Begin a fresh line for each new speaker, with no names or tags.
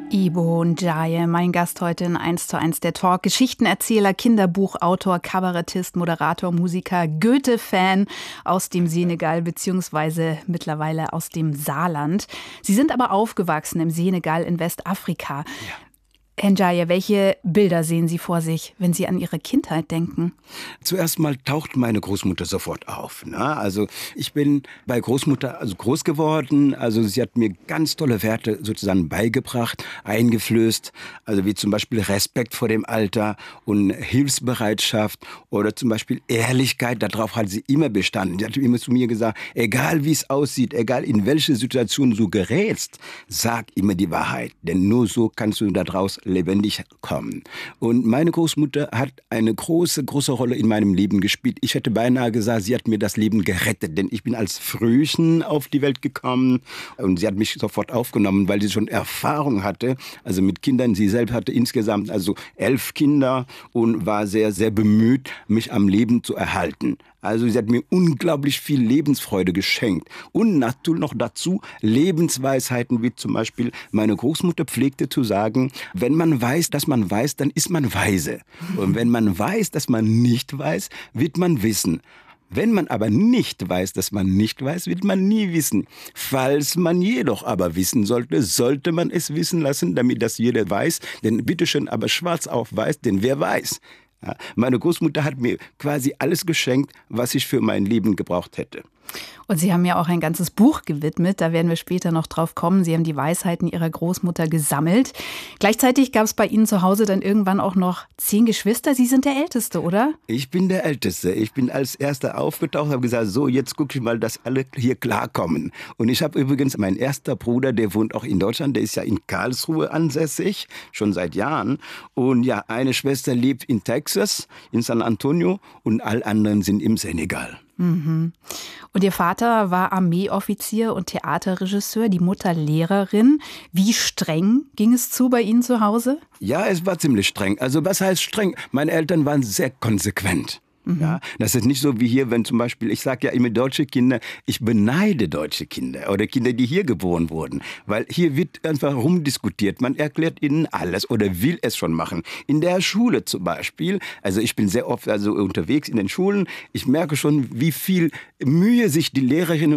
Ibo Ndiaye, mein Gast heute in 1:1 der Talk. Geschichtenerzähler, Kinderbuchautor, Kabarettist, Moderator, Musiker, Goethe-Fan aus dem Senegal bzw. mittlerweile aus dem Saarland. Sie sind aber aufgewachsen im Senegal in Westafrika. Ja. Herr Ndiaye, welche Bilder sehen Sie vor sich, wenn Sie an Ihre Kindheit denken?
Zuerst mal taucht meine Großmutter sofort auf. Also ich bin bei Großmutter groß geworden. Also sie hat mir ganz tolle Werte sozusagen beigebracht, eingeflößt. Also wie zum Beispiel Respekt vor dem Alter und Hilfsbereitschaft oder zum Beispiel Ehrlichkeit. Darauf hat sie immer bestanden. Sie hat immer zu mir gesagt, egal wie es aussieht, egal in welche Situation du gerätst, sag immer die Wahrheit. Denn nur so kannst du daraus lebendig kommen. Und meine Großmutter hat eine große Rolle in meinem Leben gespielt. Ich hätte beinahe gesagt, sie hat mir das Leben gerettet, denn ich bin als Frühchen auf die Welt gekommen und sie hat mich sofort aufgenommen, weil sie schon Erfahrung hatte, also mit Kindern. Sie selbst hatte insgesamt 11 Kinder und war sehr, sehr bemüht, mich am Leben zu erhalten. Also sie hat mir unglaublich viel Lebensfreude geschenkt. Und natürlich noch dazu Lebensweisheiten, wie zum Beispiel meine Großmutter pflegte zu sagen, wenn man weiß, dass man weiß, dann ist man weise. Und wenn man weiß, dass man nicht weiß, wird man wissen. Wenn man aber nicht weiß, dass man nicht weiß, wird man nie wissen. Falls man jedoch aber wissen sollte, sollte man es wissen lassen, damit das jeder weiß. Denn bitteschön, aber schwarz auf weiß, denn wer weiß? Ja, meine Großmutter hat mir quasi alles geschenkt, was ich für mein Leben gebraucht hätte.
Und Sie haben ja auch ein ganzes Buch gewidmet, da werden wir später noch drauf kommen. Sie haben die Weisheiten Ihrer Großmutter gesammelt. Gleichzeitig gab es bei Ihnen zu Hause dann irgendwann auch noch 10 Geschwister. Sie sind der Älteste, oder?
Ich bin der Älteste. Ich bin als Erster aufgetaucht, habe gesagt, so, jetzt gucke ich mal, dass alle hier klarkommen. Und ich habe übrigens meinen erster Bruder, der wohnt auch in Deutschland, der ist ja in Karlsruhe ansässig, schon seit Jahren. Und ja, eine Schwester lebt in Texas, in San Antonio und alle anderen sind im Senegal.
Mhm. Und Ihr Vater war Armeeoffizier und Theaterregisseur, die Mutter Lehrerin. Wie streng ging es zu bei Ihnen zu Hause?
Ja, es war ziemlich streng. Also was heißt streng? Meine Eltern waren sehr konsequent. Ja, das ist nicht so wie hier, wenn zum Beispiel, ich sage ja immer deutsche Kinder, ich beneide deutsche Kinder oder Kinder, die hier geboren wurden. Weil hier wird einfach rumdiskutiert. Man erklärt ihnen alles oder will es schon machen. In der Schule zum Beispiel, also ich bin sehr oft unterwegs in den Schulen, ich merke schon, wie viel Mühe sich die Lehrerinnen